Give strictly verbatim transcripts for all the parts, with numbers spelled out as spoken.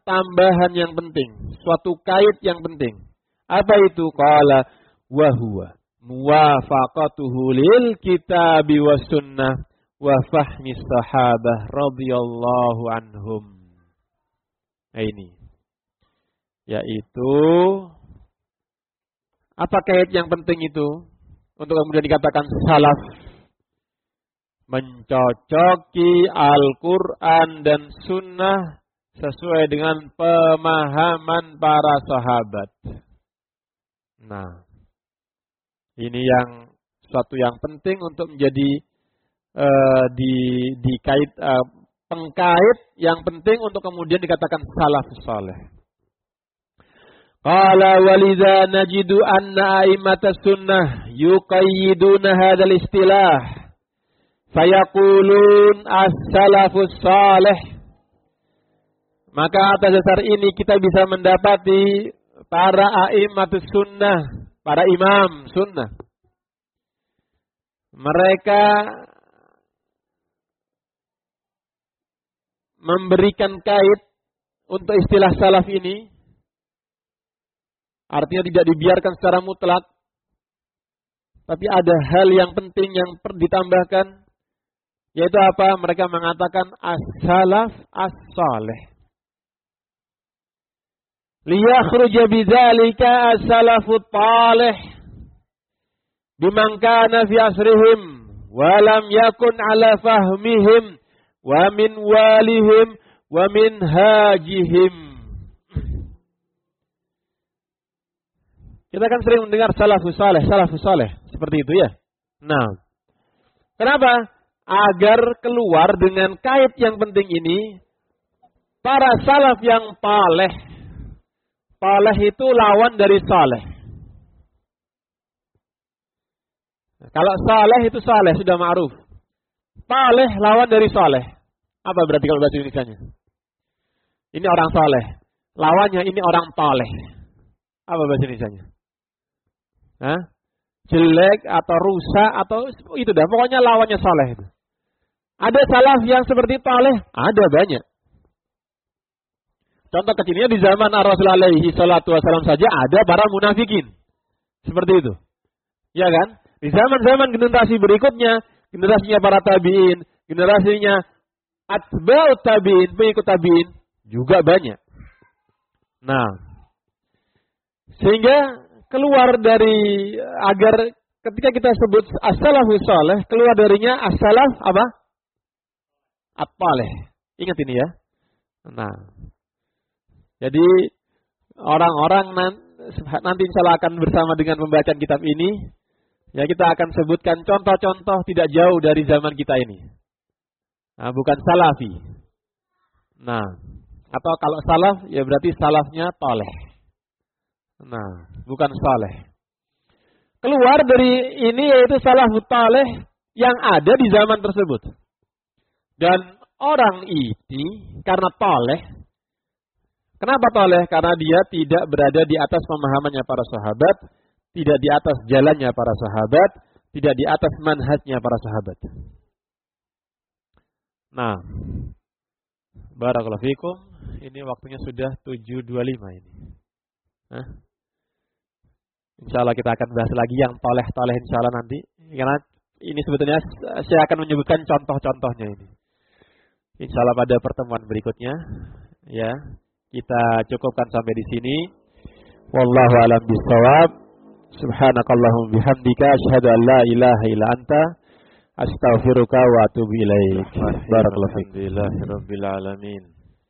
tambahan yang penting, suatu kait yang penting. Apa itu? Qala wa huwa muwafaqatuhu lil kitabi was sunnah wa fahmi sahabah radhiyallahu anhum. Nah, ini yaitu apa kait yang penting itu untuk kemudian dikatakan salaf? Mencocoki Al-Quran dan Sunnah sesuai dengan pemahaman para sahabat. Nah, ini yang suatu yang penting untuk menjadi uh, di dikait uh, pengkait yang penting untuk kemudian dikatakan salafus saleh. Qala walidza najidu anna a'immatas sunnah yuqayyiduna hadzal istilah fayaqulun as-salafus salih. Maka atas dasar ini kita bisa mendapati para a'immatus sunnah, para imam sunnah, mereka memberikan kait untuk istilah salaf ini. Artinya tidak dibiarkan secara mutlak, tapi ada hal yang penting yang perlu ditambahkan. Yaitu apa? Mereka mengatakan as-salaf as-salih. Liyakhruja bidzalika as-salafut talih biman kana fi asrihim wa lam yakun ala fahmihim wa min walihim wa min hajihim. Kita kan sering mendengar salafus salih, salafus salih seperti itu ya. Nah, kenapa? Agar keluar dengan kait yang penting ini, para salaf yang paleh. Paleh itu lawan dari saleh. Kalau saleh itu saleh, sudah ma'ruf. Paleh lawan dari saleh. Apa berarti kalau bahasa Indonesianya? Ini orang saleh. Lawannya ini orang paleh. Apa bahasa Indonesianya? Hah? Jelek atau rusak atau itu dah. Pokoknya lawannya saleh itu. Ada salaf yang seperti paleh? Ada banyak. Contoh kecilnya di zaman Rasulullah alaihi salatu wasallam saja ada para munafikin. Seperti itu. Ya kan? Di zaman-zaman generasi berikutnya, generasinya para tabi'in, generasinya atba'ut tabi'in, pengikut tabi'in, juga banyak. Nah, sehingga keluar dari, agar ketika kita sebut as-salafus salih, keluar darinya as-salaf apa? At-talih. Ingat ini ya. Nah, jadi orang-orang nanti insya Allah akan bersama dengan pembacaan kitab ini, ya kita akan sebutkan contoh-contoh tidak jauh dari zaman kita ini. Nah, bukan salafi. Nah, atau kalau salaf ya berarti salafnya toleh. Nah, bukan saleh. Keluar dari ini yaitu salafut toleh yang ada di zaman tersebut. Dan orang ini karena toleh, kenapa toleh? Karena dia tidak berada di atas pemahamannya para sahabat, tidak di atas jalannya para sahabat, tidak di atas manhajnya para sahabat. Nah, barakallahu fikum, ini waktunya sudah tujuh dua puluh lima ini. Nah, insya Allah kita akan bahas lagi yang toleh-toleh insya Allah nanti. Karena ini sebetulnya saya akan menyebutkan contoh-contohnya ini. Insya Allah pada pertemuan berikutnya, ya kita cukupkan sampai di sini. Wallahu a'lam bishawab. Subhanakallahumma bihamdika asyhadu an la ilaha illa anta astaghfiruka wa atubu ilaik. Barakallahu fiik. Alhamdulillahirabbil alamin.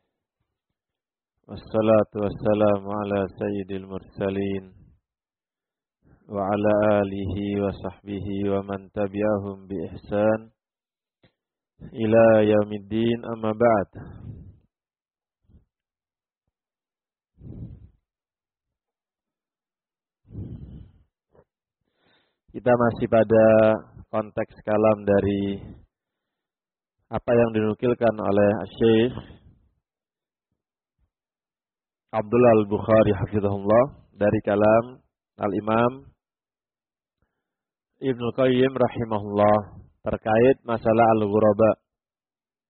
Wassalatu wassalamu ala sayyidil mursalin wa ala alihi wa sahbihi wa man tabi'ahum bi ihsan ila yaumiddin, amma ba'd. Kita masih pada konteks kalam dari apa yang dinukilkan oleh Syekh Abdullah Al-Bukhari hafizahullah dari kalam Al-Imam Ibnu Qayyim rahimahullah terkait masalah al-ghuraba.